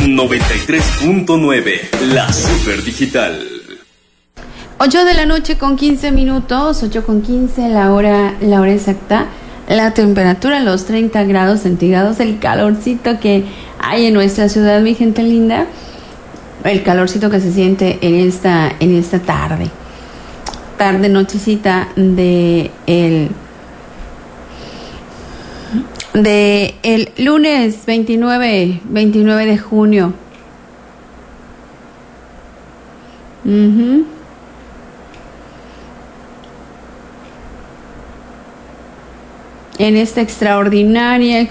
93.9, la super digital. 8 de la noche con 15 minutos, 8 con 15, la hora exacta. La temperatura, los 30 grados centígrados, el calorcito que hay en nuestra ciudad, mi gente linda. El calorcito que se siente en esta tarde, nochecita de el lunes 29 de junio. En esta extraordinaria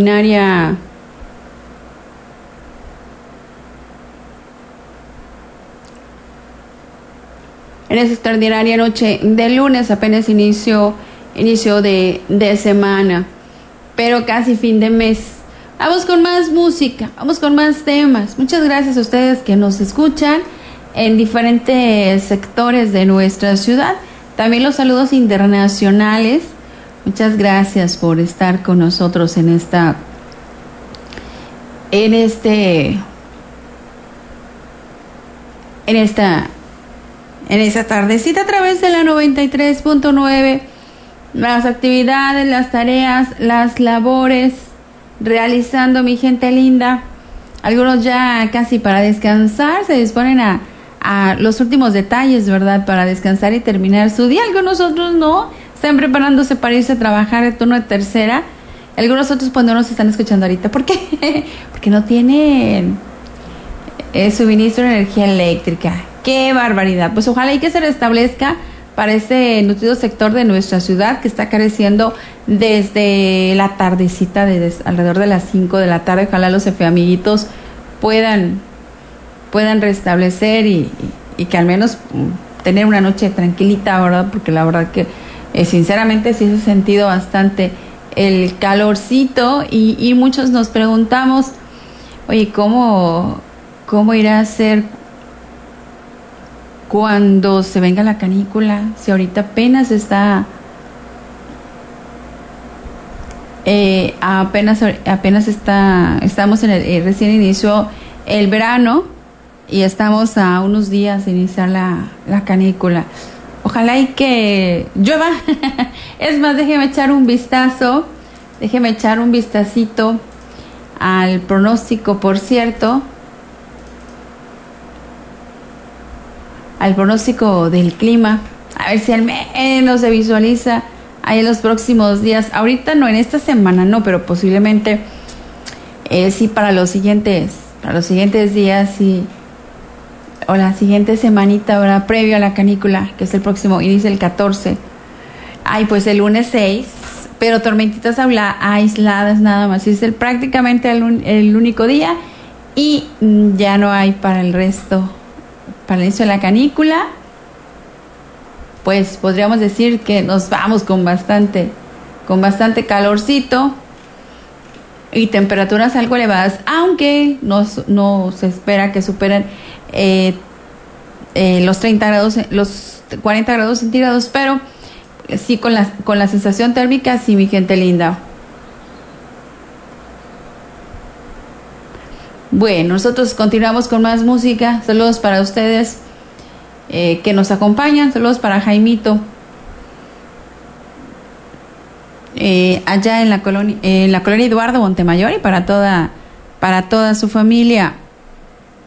noche de lunes, apenas inicio de semana, pero casi fin de mes. Vamos con más música, vamos con más temas. Muchas gracias a ustedes que nos escuchan en diferentes sectores de nuestra ciudad. También los saludos internacionales. Muchas gracias por estar con nosotros en esta tardecita a través de la 93.9. Las actividades, las tareas, las labores realizando, mi gente linda. Algunos ya casi para descansar, se disponen a los últimos detalles, ¿verdad? Para descansar y terminar su día. Algunos otros no, están preparándose para irse a trabajar de turno de tercera. Algunos otros pues no nos están escuchando ahorita. ¿Por qué? Porque no tienen suministro de energía eléctrica. ¡Qué barbaridad! Pues ojalá y que se restablezca para ese nutrido sector de nuestra ciudad que está careciendo desde la tardecita, desde alrededor de las 5 de la tarde. Ojalá los amiguitos puedan restablecer y que al menos tener una noche tranquilita, ¿verdad? Porque la verdad que sinceramente sí se ha sentido bastante el calorcito y muchos nos preguntamos, oye, ¿cómo irá a ser cuando se venga la canícula? Si ahorita apenas está estamos en el recién inició el verano y estamos a unos días de iniciar la canícula. Ojalá y que llueva. Es más, déjeme echar un vistacito al pronóstico, por cierto. Al pronóstico del clima. A ver si al menos se visualiza ahí en los próximos días. Ahorita no, en esta semana no, pero posiblemente sí para los siguientes días, sí. O la siguiente semanita, ahora previo a la canícula, que es el próximo, inicia el 14. Ay, pues el lunes 6, pero tormentitas aisladas nada más. Es prácticamente el único día y ya no hay para el resto, para el inicio de la canícula. Pues podríamos decir que nos vamos con bastante calorcito y temperaturas algo elevadas, aunque no se espera que superen los 30 grados, los 40 grados centígrados, pero sí con la sensación térmica, sí, mi gente linda. Bueno, nosotros continuamos con más música. Saludos para ustedes que nos acompañan. Saludos para Jaimito allá en la colonia Eduardo Montemayor y para toda su familia.